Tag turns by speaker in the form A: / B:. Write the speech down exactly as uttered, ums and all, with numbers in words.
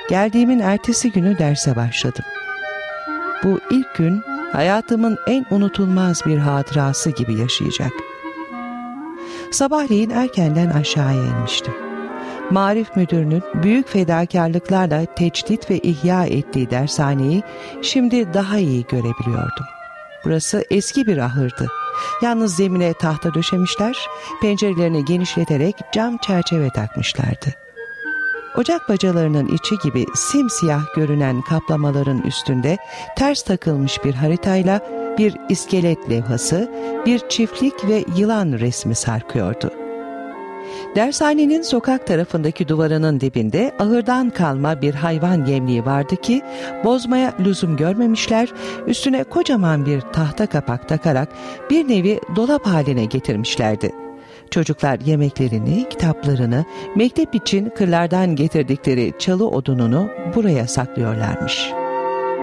A: geldiğimin ertesi günü derse başladım. Bu ilk gün hayatımın en unutulmaz bir hatırası gibi yaşayacak. Sabahleyin erkenden aşağıya inmiştim. Marif müdürünün büyük fedakarlıklarla tecdit ve ihya ettiği dershaneyi şimdi daha iyi görebiliyordum. Burası eski bir ahırdı. Yalnız zemine tahta döşemişler, pencerelerini genişleterek cam çerçeve takmışlardı. Ocak bacalarının içi gibi simsiyah görünen kaplamaların üstünde ters takılmış bir haritayla bir iskelet levhası, bir çiftlik ve yılan resmi sarkıyordu. Dershanenin sokak tarafındaki duvarının dibinde ahırdan kalma bir hayvan yemliği vardı ki bozmaya lüzum görmemişler, üstüne kocaman bir tahta kapak takarak bir nevi dolap haline getirmişlerdi. Çocuklar yemeklerini, kitaplarını, mektep için kırlardan getirdikleri çalı odununu buraya saklıyorlarmış.